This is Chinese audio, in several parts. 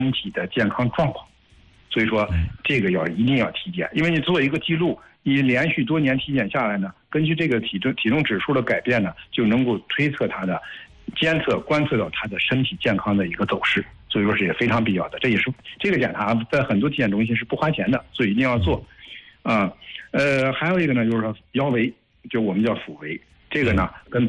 体的健康状况。所以说这个一定要体检，因为你做一个记录，你连续多年体检下来呢，根据这个体重指数的改变呢，就能够推测它的观测到它的身体健康的一个走势。所以说是也非常必要的，这也是这个检查在很多体检中心是不花钱的，所以一定要做。还有一个呢，就是说腰围，就我们叫腹围，这个呢跟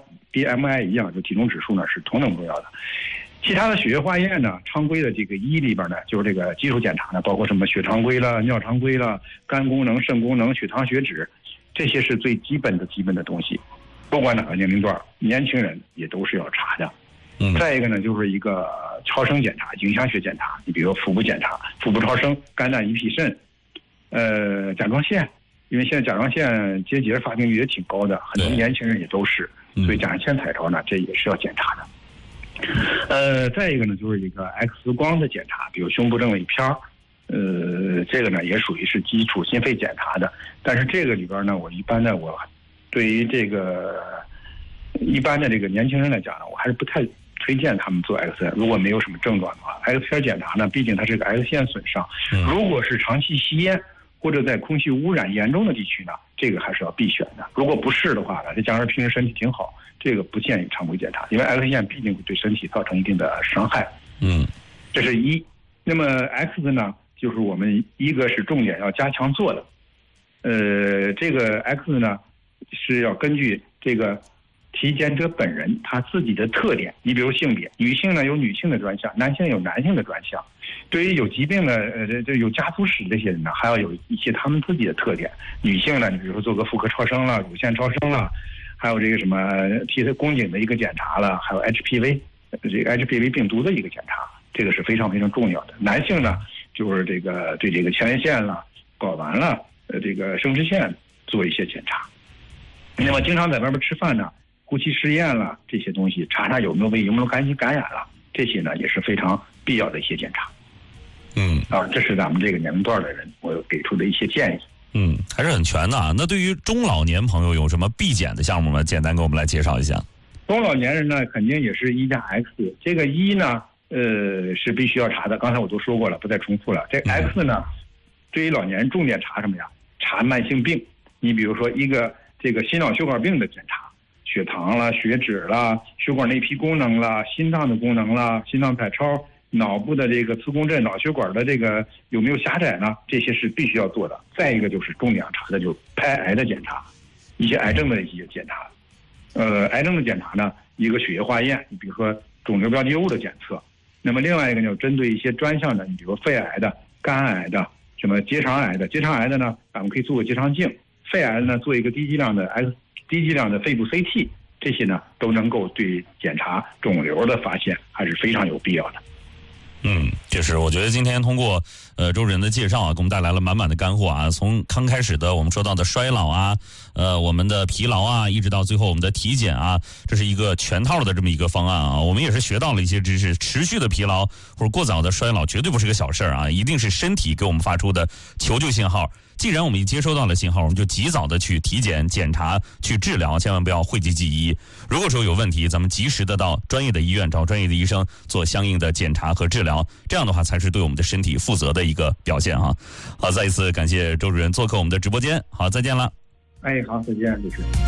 BMI 一样，就体重指数呢是同等重要的。其他的血液化验呢，常规的这个里边呢，就是这个基础检查呢，包括什么血常规了、尿常规了、肝功能、肾功能、血糖、血脂，这些是最基本的东西。不管哪个年龄段，年轻人也都是要查的。再一个呢，就是一个超声检查、影像学检查，你比如腹部检查、腹部超声、肝胆胰脾肾，甲状腺，因为现在甲状腺结节发病率也挺高的，很多年轻人也都是，所以甲状腺彩超呢，这也是要检查的。再一个呢，就是一个 X 光的检查，比如胸部正位片这个呢也属于是基础心肺检查的。但是这个里边呢，我对于这个一般的这个年轻人来讲呢，我还是不太推荐他们做 X 线，如果没有什么症状的话。X 线检查呢，毕竟它是个 X 线损伤，如果是长期吸烟或者在空气污染严重的地区呢，这个还是要必选的。如果不是的话呢，这假如平时身体挺好，这个不建议常规检查，因为 X 线毕竟会对身体造成一定的伤害。这是一。那么 X 呢，就是我们一个是重点要加强做的。这个 X 呢是要根据这个体检者本人他自己的特点，你比如性别，女性呢有女性的专项，男性有男性的专项。对于有疾病的有家族史这些人呢，还要有一些他们自己的特点。女性呢，你比如说做个妇科超声了、乳腺超声了，还有这个什么替他宫颈的一个检查了，还有 HPV 这个 HPV 病毒的一个检查，这个是非常非常重要的。男性呢，就是这个对这个前列腺了、睾丸了、这个生殖腺做一些检查。那么经常在外边吃饭呢，呼吸试验了这些东西，查查有没有被有没有肝疾感染了，这些呢也是非常必要的一些检查。这是咱们这个年龄段的人我给出的一些建议。 还是很全的啊。那对于中老年朋友有什么必检的项目吗？简单给我们来介绍一下。 中老年人呢，肯定也是1加 X。这个呢，是必须要查的。刚才我都说过了，不再重复了。这 X 呢，对于老年人重点查什么呀？查慢性病。你比如说一个这个心脑血管病的检查，血糖了、血脂了、血管内皮功能了、心脏的功能了、心脏彩超、脑部的这个磁共振、脑血管的这个有没有狭窄呢？这些是必须要做的。再一个就是重点查的就是拍癌的检查，一些癌症的一些检查。癌症的检查呢，一个血液化验，你比如说肿瘤标记物的检测。那么另外一个呢，针对一些专项的，你比如肺癌的、肝癌的、什么结肠癌的。结肠癌的呢，咱们可以做个结肠镜；肺癌的呢，做一个低剂量的肺部 CT。这些呢都能够对检查肿瘤的发现还是非常有必要的。 就是我觉得今天通过周主任的介绍啊，给我们带来了满满的干货啊。从刚开始的我们说到的衰老啊，我们的疲劳啊，一直到最后我们的体检啊，这是一个全套的这么一个方案啊。我们也是学到了一些知识，持续的疲劳或者过早的衰老绝对不是个小事儿啊，一定是身体给我们发出的求救信号。既然我们已接收到了信号，我们就及早的去体检、检查、去治疗，千万不要讳疾忌医。如果说有问题，咱们及时的到专业的医院找专业的医生做相应的检查和治疗，这样的话才是对我们的身体负责的一个表现啊。好，再一次感谢周主任做客我们的直播间。好，再见了。 好，再见，主持人。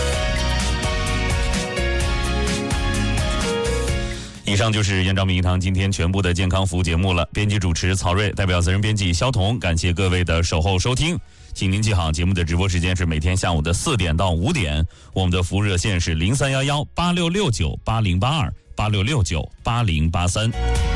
以上就是燕赵名医堂今天全部的健康服务节目了。编辑主持曹睿，代表责任编辑肖彤，感谢各位的守候收听。请您记好，节目的直播时间是每天下午的4点到5点，我们的服务热线是031186698082，86698083。